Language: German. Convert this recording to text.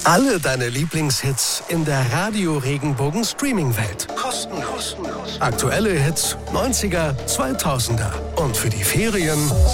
Alle deine Lieblingshits in der Radio Regenbogen Streaming-Welt. Kostenlos. Aktuelle Hits, 90er, 2000er. Und für die Ferien